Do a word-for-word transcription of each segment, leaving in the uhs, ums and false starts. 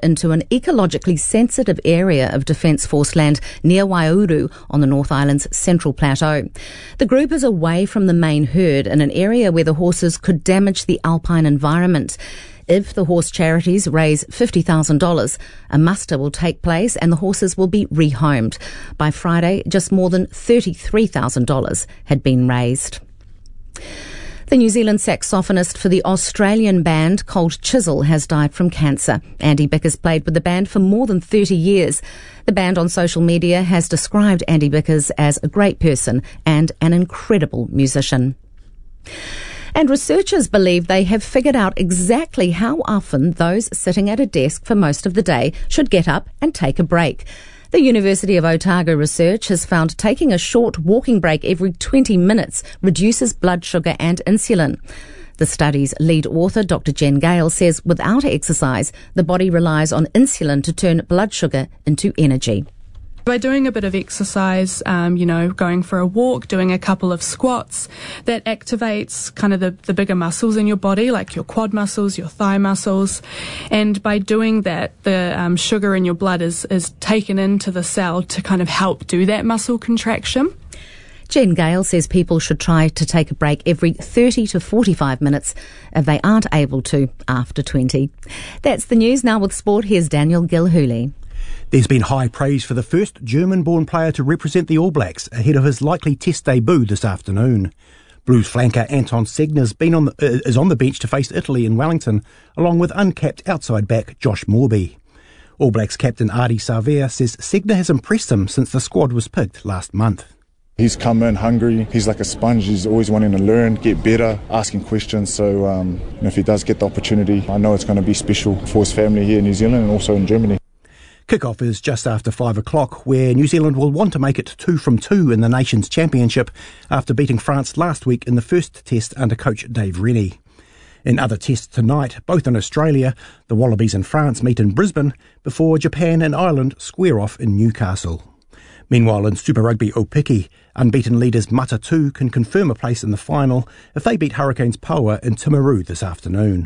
into an ecologically sensitive area of Defence Force land near Waiouru on the North Island's Central Plateau. The group is away from the main herd in an area where the horses could damage the alpine environment. If the horse charities raise fifty thousand dollars, a muster will take place and the horses will be rehomed. By Friday, just more than thirty-three thousand dollars had been raised. The New Zealand saxophonist for the Australian band Cold Chisel has died from cancer. Andy Bickers played with the band for more than thirty years. The band on social media has described Andy Bickers as a great person and an incredible musician. And researchers believe they have figured out exactly how often those sitting at a desk for most of the day should get up and take a break. The University of Otago research has found taking a short walking break every twenty minutes reduces blood sugar and insulin. The study's lead author, Doctor Jen Gale, says without exercise, the body relies on insulin to turn blood sugar into energy. By doing a bit of exercise, um, you know, going for a walk, doing a couple of squats, that activates kind of the, the bigger muscles in your body, like your quad muscles, your thigh muscles. And by doing that, the um, sugar in your blood is, is taken into the cell to kind of help do that muscle contraction. Jen Gale says people should try to take a break every thirty to forty-five minutes if they aren't able to after twenty. That's the news. Now with sport, here's Daniel Gilhooly. There's been high praise for the first German-born player to represent the All Blacks ahead of his likely Test debut this afternoon. Blues flanker Anton Segner's been on the, uh, is on the bench to face Italy in Wellington, along with uncapped outside back Josh Morby. All Blacks captain Ardie Savea says Segner has impressed him since the squad was picked last month. He's come in hungry. He's like a sponge. He's always wanting to learn, get better, asking questions. So um, if he does get the opportunity, I know it's going to be special for his family here in New Zealand and also in Germany. Kick-off is just after five o'clock, where New Zealand will want to make it two from two in the Nations Championship after beating France last week in the first test under coach Dave Rennie. In other tests tonight, both in Australia, the Wallabies and France meet in Brisbane before Japan and Ireland square off in Newcastle. Meanwhile, in Super Rugby Opiki, unbeaten leaders Matatu can confirm a place in the final if they beat Hurricanes Poa in Timaru this afternoon.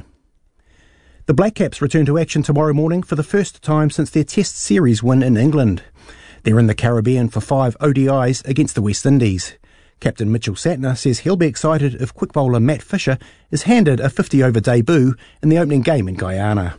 The Black Caps return to action tomorrow morning for the first time since their Test Series win in England. They're in the Caribbean for five O D Is against the West Indies. Captain Mitchell Satner says he'll be excited if quick bowler Matt Fisher is handed a fifty-over debut in the opening game in Guyana.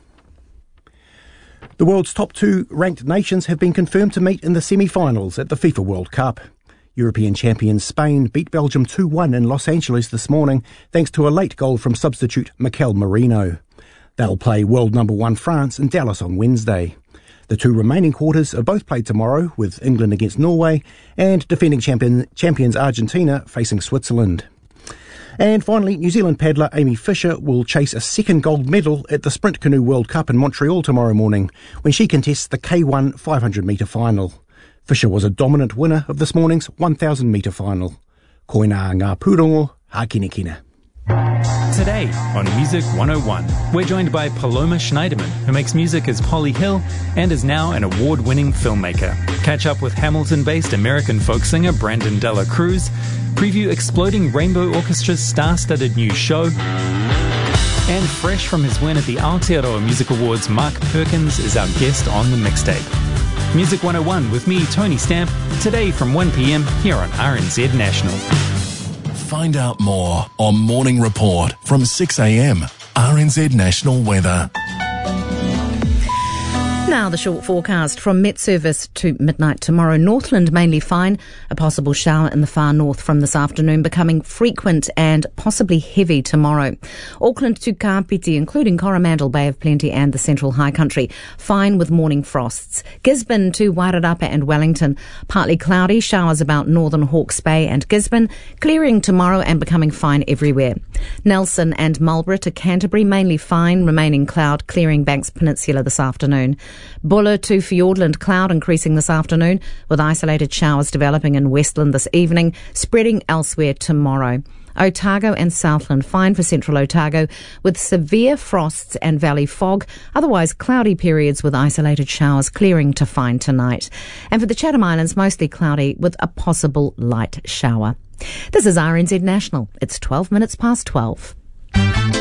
The world's top two ranked nations have been confirmed to meet in the semi-finals at the FIFA World Cup. European champions Spain beat Belgium two one in Los Angeles this morning thanks to a late goal from substitute Mikel Merino. They'll play world number one France in Dallas on Wednesday. The two remaining quarters are both played tomorrow, with England against Norway and defending champion, champions Argentina facing Switzerland. And finally, New Zealand paddler Amy Fisher will chase a second gold medal at the Sprint Canoe World Cup in Montreal tomorrow morning when she contests the K one five hundred metre final. Fisher was a dominant winner of this morning's one thousand metre final. Koina ngā pūrongo, hakinekina. Today on Music one oh one, we're joined by Paloma Schneiderman, who makes music as Polly Hill and is now an award-winning filmmaker. Catch up with Hamilton-based American folk singer Brandon Dela Cruz, preview Exploding Rainbow Orchestra's star-studded new show, and fresh from his win at the Aotearoa Music Awards, Mark Perkins is our guest on the mixtape. Music one oh one with me, Tony Stamp, today from one p.m. here on R N Z National. Find out more on Morning Report from six a.m. R N Z National Weather. Now the short forecast from Met Service to midnight tomorrow. Northland mainly fine. A possible shower in the far north from this afternoon, becoming frequent and possibly heavy tomorrow. Auckland to Kapiti, including Coromandel, Bay of Plenty and the Central High Country, fine with morning frosts. Gisborne to Wairarapa and Wellington, partly cloudy. Showers about northern Hawke's Bay and Gisborne, clearing tomorrow and becoming fine everywhere. Nelson and Marlborough to Canterbury, mainly fine, remaining cloud, clearing Banks Peninsula this afternoon. Buller to Fiordland, cloud increasing this afternoon with isolated showers developing in Westland this evening, spreading elsewhere tomorrow. Otago and Southland fine for central Otago with severe frosts and valley fog, otherwise cloudy periods with isolated showers clearing to fine tonight. And for the Chatham Islands, mostly cloudy with a possible light shower. This is R N Z National. It's twelve minutes past twelve.